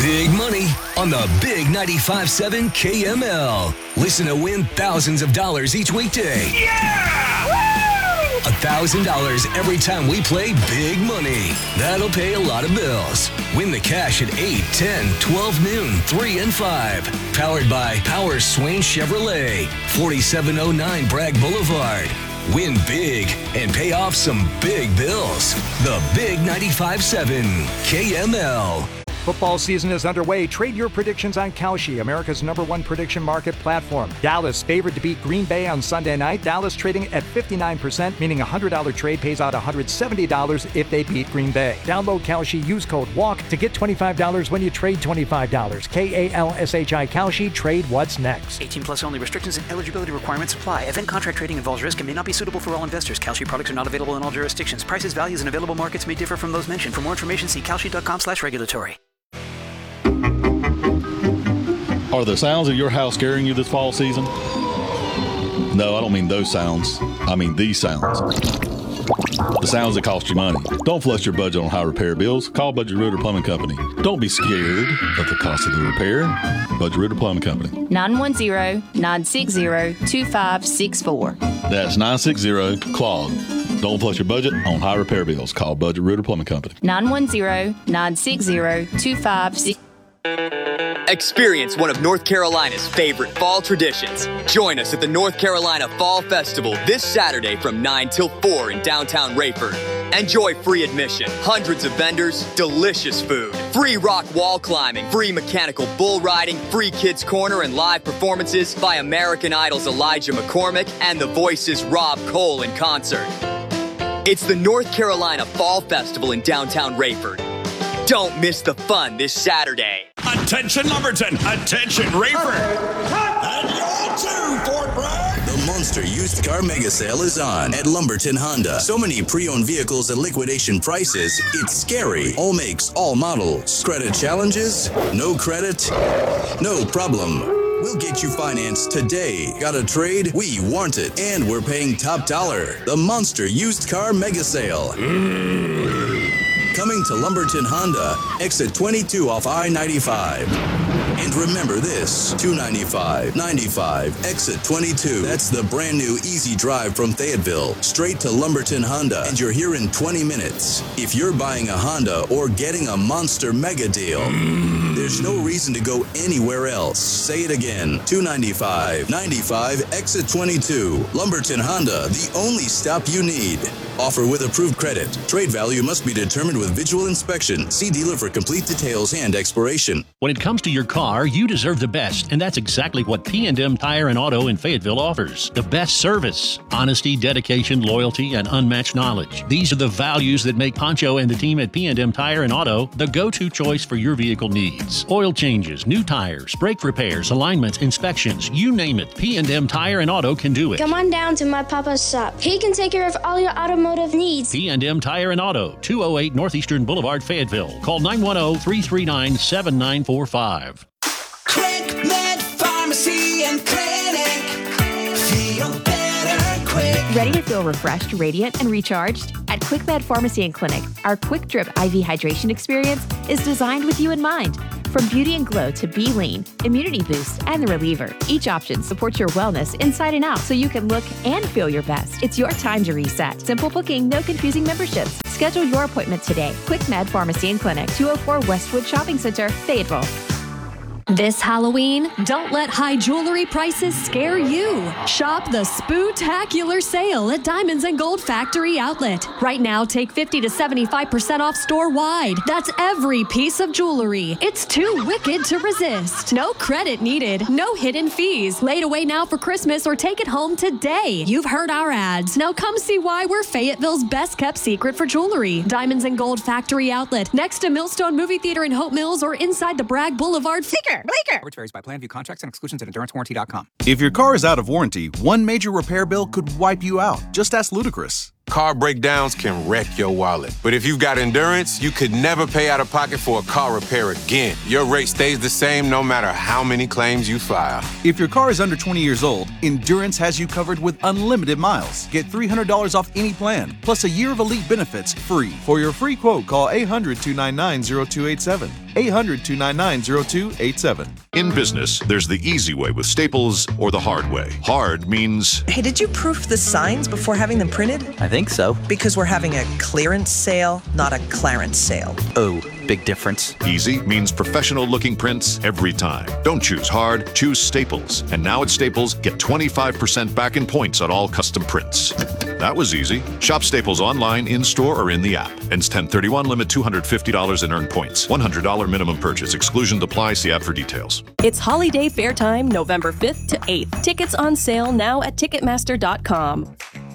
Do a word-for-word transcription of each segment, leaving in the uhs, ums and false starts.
Big money on the Big ninety-five point seven K M L. Listen to win thousands of dollars each weekday. Yeah! Woo! one thousand dollars every time we play Big Money. That'll pay a lot of bills. Win the cash at eight, ten, twelve noon, three, and five. Powered by Power Swain Chevrolet, forty-seven oh nine Bragg Boulevard. Win big and pay off some big bills. The Big ninety-five point seven K M L. Football season is underway. Trade your predictions on Kalshi, America's number one prediction market platform. Dallas favored to beat Green Bay on Sunday night. Dallas trading at fifty-nine percent, meaning a one hundred dollars trade pays out one hundred seventy dollars if they beat Green Bay. Download Kalshi, use code WALK to get twenty-five dollars when you trade twenty-five dollars. K A L S H I Kalshi, trade what's next. eighteen plus only. Restrictions and eligibility requirements apply. Event contract trading involves risk and may not be suitable for all investors. Kalshi products are not available in all jurisdictions. Prices, values, and available markets may differ from those mentioned. For more information, see kalshi.com slash regulatory. Are the sounds of your house scaring you this fall season? No, I don't mean those sounds. I mean these sounds. The sounds that cost you money. Don't flush your budget on high repair bills. Call Budget Rooter Plumbing Company. Don't be scared of the cost of the repair. Budget Rooter Plumbing Company. nine one zero, nine six zero, two five six four. That's nine six zero, C L O G. Don't flush your budget on high repair bills. Call Budget Rooter Plumbing Company. nine one zero, nine six zero, two five six four. Experience one of North Carolina's favorite fall traditions. Join us at the North Carolina Fall Festival this Saturday from nine till four in downtown Rayford. Enjoy free admission, hundreds of vendors, delicious food, free rock wall climbing, free mechanical bull riding, free kids corner, and live performances by American Idol's Elijah McCormick and The Voice's Rob Cole in concert. It's the North Carolina Fall Festival in downtown Rayford. Don't miss the fun this Saturday. Attention Lumberton! Attention Rayford! And you too, Fort Bragg! The Monster Used Car Mega Sale is on at Lumberton Honda. So many pre-owned vehicles at liquidation prices, it's scary. All makes, all models. Credit challenges? No credit? No problem. We'll get you financed today. Got a trade? We want it. And we're paying top dollar. The Monster Used Car Mega Sale. Mm. Coming to Lumberton Honda, exit twenty-two off I ninety-five. And remember this, two ninety-five, ninety-five, exit twenty-two. That's the brand new easy drive from Fayetteville, straight to Lumberton Honda, and you're here in twenty minutes. If you're buying a Honda or getting a Monster Mega Deal, there's no reason to go anywhere else. Say it again, two ninety-five, ninety-five, exit twenty-two. Lumberton Honda, the only stop you need. Offer with approved credit. Trade value must be determined with visual inspection. See dealer for complete details and expiration. When it comes to your car, you deserve the best, and that's exactly what P and M Tire and Auto in Fayetteville offers. The best service, honesty, dedication, loyalty, and unmatched knowledge. These are the values that make Pancho and the team at P and M Tire and Auto the go-to choice for your vehicle needs. Oil changes, new tires, brake repairs, alignments, inspections, you name it. P and M Tire and Auto can do it. Come on down to my papa's shop. He can take care of all your automotive needs. P and M Tire and Auto, two oh eight Northeastern Boulevard, Fayetteville. Call nine one zero, three three nine, seven nine four five. Quick Med Pharmacy and Clinic. Feel better quick. Ready to feel refreshed, radiant, and recharged? At Quick Med Pharmacy and Clinic, our Quick Drip I V hydration experience is designed with you in mind. From Beauty and Glow to Be Lean, Immunity Boost, and the Reliever, each option supports your wellness inside and out so you can look and feel your best. It's your time to reset. Simple booking, no confusing memberships. Schedule your appointment today. Quick Med Pharmacy and Clinic, two oh four Westwood Shopping Center, Fayetteville. This Halloween, don't let high jewelry prices scare you. Shop the Spooktacular Sale at Diamonds and Gold Factory Outlet. Right now, take fifty to seventy-five percent off store-wide. That's every piece of jewelry. It's too wicked to resist. No credit needed. No hidden fees. Laid away now for Christmas or take it home today. You've heard our ads. Now come see why we're Fayetteville's best-kept secret for jewelry. Diamonds and Gold Factory Outlet. Next to Millstone Movie Theater in Hope Mills or inside the Bragg Boulevard. Bleeker, Bleeker. Which varies by plan, view contracts and exclusions at endurance warranty dot com. If your car is out of warranty, one major repair bill could wipe you out. Just ask Ludacris. Car breakdowns can wreck your wallet. But if you've got Endurance, you could never pay out of pocket for a car repair again. Your rate stays the same no matter how many claims you file. If your car is under twenty years old, Endurance has you covered with unlimited miles. Get three hundred dollars off any plan, plus a year of elite benefits free. For your free quote, call eight hundred, two nine nine, zero two eight seven. eight hundred, two nine nine, zero two eight seven. In business, there's the easy way with Staples or the hard way. Hard means... Hey, did you proof the signs before having them printed? I think so. Because we're having a clearance sale, not a clarence sale. Oh, big difference. Easy means professional-looking prints every time. Don't choose hard, choose Staples. And now at Staples, get twenty-five percent back in points on all custom prints. That was easy. Shop Staples online, in-store, or in the app. Ends ten thirty-one, limit two hundred fifty dollars in earned points. one hundred dollars minimum purchase. Exclusion apply. See app for details. It's Holiday Fair Time, November fifth to eighth. Tickets on sale now at Ticketmaster dot com.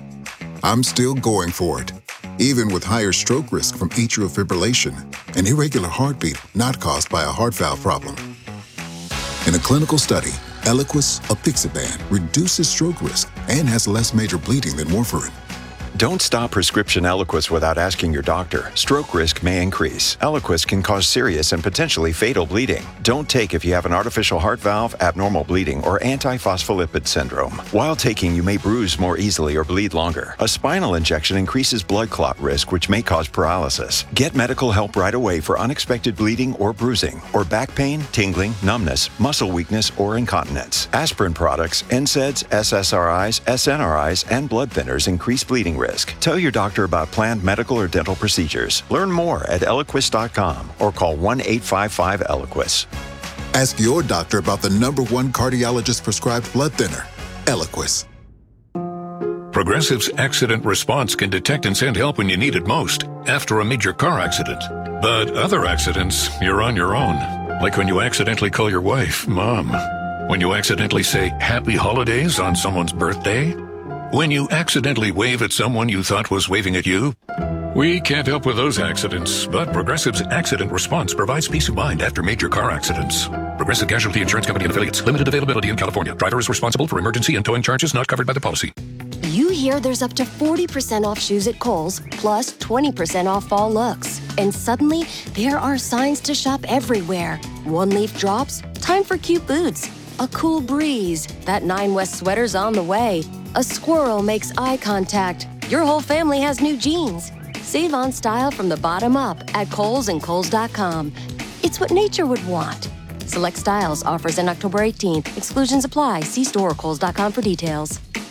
I'm still going for it, even with higher stroke risk from atrial fibrillation, an irregular heartbeat not caused by a heart valve problem. In a clinical study, Eliquis, apixaban, reduces stroke risk and has less major bleeding than warfarin. Don't stop prescription Eliquis without asking your doctor. Stroke risk may increase. Eliquis can cause serious and potentially fatal bleeding. Don't take if you have an artificial heart valve, abnormal bleeding, or antiphospholipid syndrome. While taking, you may bruise more easily or bleed longer. A spinal injection increases blood clot risk, which may cause paralysis. Get medical help right away for unexpected bleeding or bruising, or back pain, tingling, numbness, muscle weakness, or incontinence. Aspirin products, N SAIDs, S S R Is, S N R Is, and blood thinners increase bleeding risk. Tell your doctor about planned medical or dental procedures. Learn more at Eliquis dot com or call one eight five five Eliquis. Ask your doctor about the number one cardiologist prescribed blood thinner, Eliquis. Progressive's accident response can detect and send help when you need it most, after a major car accident. But other accidents, you're on your own. Like when you accidentally call your wife Mom. When you accidentally say Happy Holidays on someone's birthday. When you accidentally wave at someone you thought was waving at you. We can't help with those accidents, but Progressive's accident response provides peace of mind after major car accidents. Progressive Casualty Insurance Company and Affiliates. Limited availability in California. Driver is responsible for emergency and towing charges not covered by the policy. You hear there's up to forty percent off shoes at Kohl's, plus twenty percent off fall looks. And suddenly, there are signs to shop everywhere. One leaf drops, time for cute boots. A cool breeze, that Nine West sweater's on the way. A squirrel makes eye contact. Your whole family has new jeans. Save on style from the bottom up at Kohl's and Kohl's dot com. It's what nature would want. Select styles, offers in October eighteenth. Exclusions apply. See store or Kohl's dot com for details.